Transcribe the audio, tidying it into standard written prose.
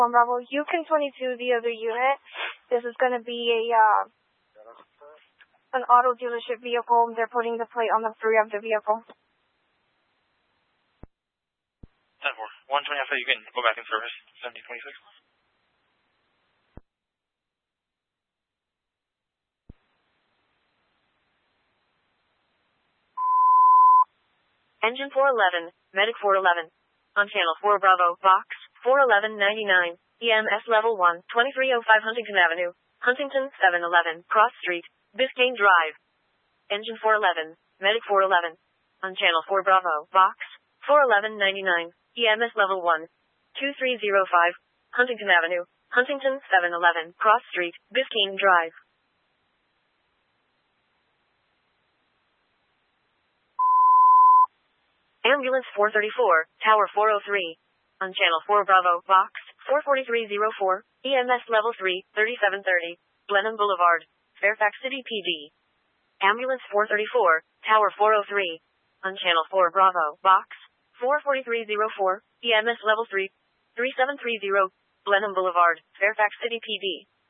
1 Bravo, Yukon 22, the other unit. This is going to be an auto dealership vehicle. They're putting the plate on the front of the vehicle. 10-4. 120 Alpha, you can go back in service. 7026. Engine 411, Medic 411. On Channel 4 Bravo, Box 41199, EMS Level 1, 2305 Huntington Avenue, Huntington 711, Cross Street, Biscayne Drive. Engine 411, Medic 411. On Channel 4 Bravo, Box 41199, EMS Level 1, 2305, Huntington Avenue, Huntington 711, Cross Street, Biscayne Drive. Ambulance 434, Tower 403. On Channel 4 Bravo, Box 44304, EMS Level 3, 3730, Blenheim Boulevard, Fairfax City PD. Ambulance 434, Tower 403. On Channel 4 Bravo, Box 44304, EMS Level 3, 3730, Blenheim Boulevard, Fairfax City PD.